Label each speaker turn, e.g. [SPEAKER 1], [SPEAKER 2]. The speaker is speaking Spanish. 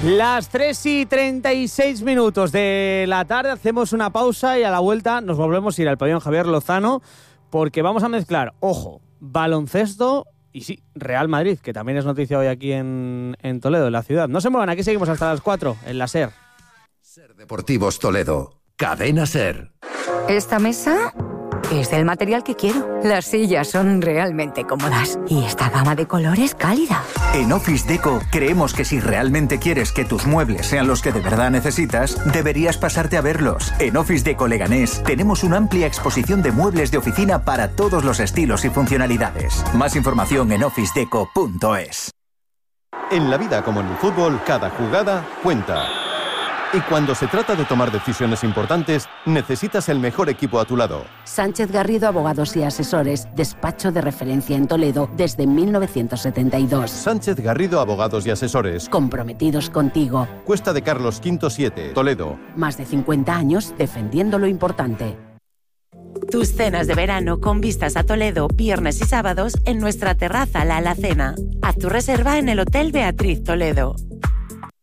[SPEAKER 1] Las 3:36 de la tarde, hacemos una pausa y a la vuelta nos volvemos a ir al pabellón Javier Lozano porque vamos a mezclar, ojo, baloncesto y sí, Real Madrid, que también es noticia hoy aquí en Toledo, en la ciudad. No se muevan, aquí seguimos hasta las 4 en la SER.
[SPEAKER 2] SER Deportivos Toledo, Cadena SER.
[SPEAKER 3] Esta mesa es del material que quiero. Las sillas son realmente cómodas y esta gama de colores cálida.
[SPEAKER 4] En Office Deco creemos que si realmente quieres que tus muebles sean los que de verdad necesitas, deberías pasarte a verlos. En Office Deco Leganés tenemos una amplia exposición de muebles de oficina para todos los estilos y funcionalidades. Más información en officedeco.es.
[SPEAKER 5] En la vida como en el fútbol, cada jugada cuenta. Y cuando se trata de tomar decisiones importantes, necesitas el mejor equipo a tu lado.
[SPEAKER 6] Sánchez Garrido Abogados y Asesores, despacho de referencia en Toledo desde 1972.
[SPEAKER 5] Sánchez Garrido Abogados y Asesores.
[SPEAKER 6] Comprometidos contigo.
[SPEAKER 5] Cuesta de Carlos V 7, Toledo.
[SPEAKER 6] Más de 50 años defendiendo lo importante.
[SPEAKER 7] Tus cenas de verano con vistas a Toledo, viernes y sábados en nuestra terraza La Alacena. Haz tu reserva en el Hotel Beatriz Toledo.